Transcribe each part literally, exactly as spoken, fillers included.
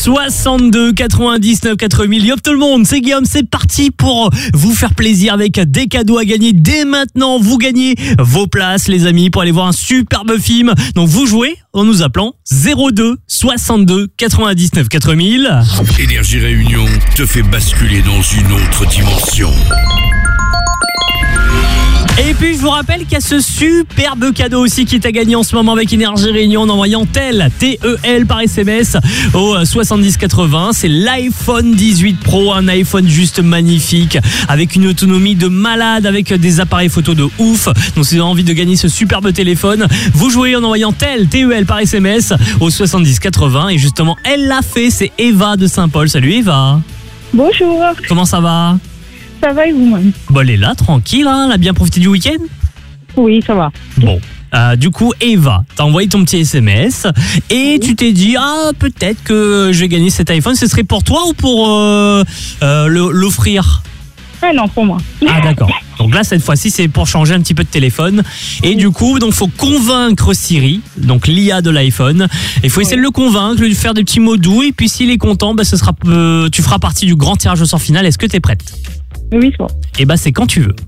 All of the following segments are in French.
soixante-deux quatre-vingt-dix-neuf quatre mille. Yop tout le monde, c'est Guillaume, c'est parti pour vous faire plaisir avec des cadeaux à gagner. Dès maintenant, vous gagnez vos places les amis pour aller voir un superbe film. Donc vous jouez en nous appelant zéro deux soixante-deux quatre-vingt-dix-neuf quatre mille. Énergie Réunion te fait basculer dans une autre dimension. Et puis je vous rappelle qu'il y a ce superbe cadeau aussi qui est à gagner en ce moment avec Énergie Réunion en envoyant TEL, T E L par S M S au soixante-dix quatre-vingts. C'est l'iPhone dix-huit Pro, un iPhone juste magnifique avec une autonomie de malade, avec des appareils photo de ouf. Donc si vous avez envie de gagner ce superbe téléphone, vous jouez en envoyant TEL, T E L par S M S au soixante-dix quatre-vingts. Et justement, elle l'a fait, c'est Eva de Saint-Paul. Salut Eva. Bonjour. Comment ça va? Ça va et vous-même? Bon, elle est là, tranquille, hein, elle a bien profité du week-end? Oui, ça va. Bon, euh, du coup, Eva, t'as envoyé ton petit S M S et oui. Tu t'es dit, ah, peut-être que je vais gagner cet iPhone. Ce serait pour toi ou pour euh, euh, le, l'offrir? Ah non, pour moi. Ah d'accord. Donc là, cette fois-ci, c'est pour changer un petit peu de téléphone. Et oui. Du coup, donc faut convaincre Siri, donc l'I A de l'iPhone. Il faut essayer oui. de le convaincre, lui faire des petits mots doux. Et puis s'il est content, bah, ce sera, euh, tu feras partie du grand tirage au sort final. Est-ce que t'es prête? Oui, c'est bon. Et bah c'est quand tu veux.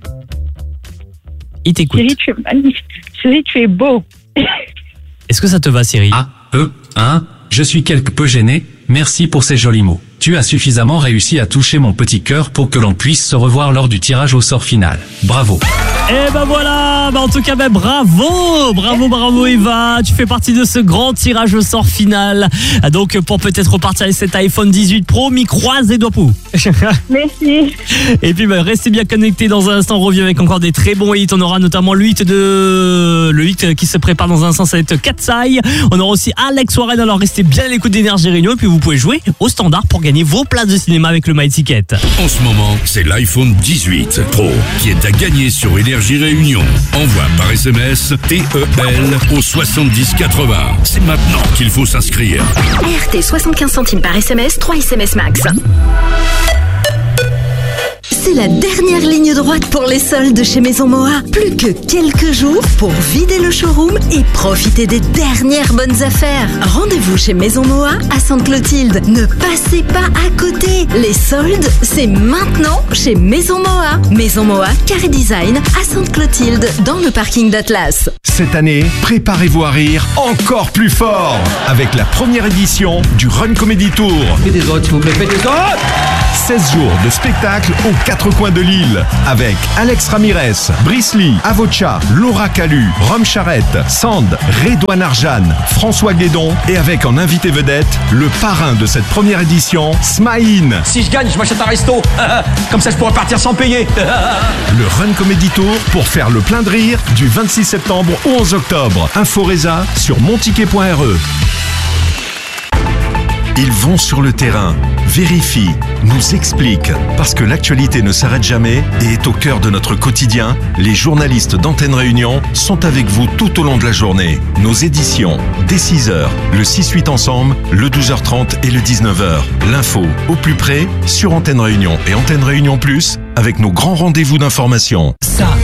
Il t'écoute. Siri, tu es magnifique. Siri, tu es beau. Est-ce que ça te va, Siri? Ah, euh, hein, je suis quelque peu gêné. Merci pour ces jolis mots. Tu as suffisamment réussi à toucher mon petit cœur pour que l'on puisse se revoir lors du tirage au sort final. Bravo. Et ben voilà, ben en tout cas ben bravo, bravo, bravo Eva, tu fais partie de ce grand tirage au sort final. Donc pour peut-être repartir avec cet iPhone dix-huit Pro, mi croise les doigts pour. Merci. Et puis ben restez bien connectés, dans un instant on revient avec encore des très bons hits. On aura notamment le hit de le hit qui se prépare dans un instant, ça va être Katsai. On aura aussi Alex Warren, alors restez bien à l'écoute d'Énergie Réunion et puis vous pouvez jouer au standard pour gagner vos places de cinéma avec le My Ticket. En ce moment, c'est l'iPhone dix-huit Pro qui est à gagner sur Énergie Réunion. Envoie par S M S T E L au soixante-dix quatre-vingts. C'est maintenant qu'il faut s'inscrire. R T soixante-quinze centimes par S M S, trois S M S max. C'est la dernière ligne droite pour les soldes chez Maison Moa. Plus que quelques jours pour vider le showroom et profiter des dernières bonnes affaires. Rendez-vous chez Maison Moa à Sainte-Clotilde. Ne passez pas à côté. Les soldes, c'est maintenant chez Maison Moa. Maison Moa, Carré Design à Sainte-Clotilde, dans le parking d'Atlas. Cette année, préparez-vous à rire encore plus fort avec la première édition du Run Comedy Tour. Faites des autres, s'il vous plaît, faites des autres. seize jours de spectacle aux quatre coins de l'île avec Alex Ramirez, Brice Lee, Avocha, Laura Calu, Rome Charrette, Sand, Redouane Arjan, François Guédon et avec en invité vedette le parrain de cette première édition, Smaïn. Si je gagne, je m'achète un resto. Comme ça, je pourrais partir sans payer. Le Run Comedy Tour pour faire le plein de rire du vingt-six septembre au onze octobre. Info Reza sur monticket point r e. Ils vont sur le terrain, vérifient, nous expliquent. Parce que l'actualité ne s'arrête jamais et est au cœur de notre quotidien, les journalistes d'Antenne Réunion sont avec vous tout au long de la journée. Nos éditions, dès six heures, le six huit ensemble, le douze heures trente et le dix-neuf heures. L'info au plus près sur Antenne Réunion et Antenne Réunion Plus avec nos grands rendez-vous d'information. Ça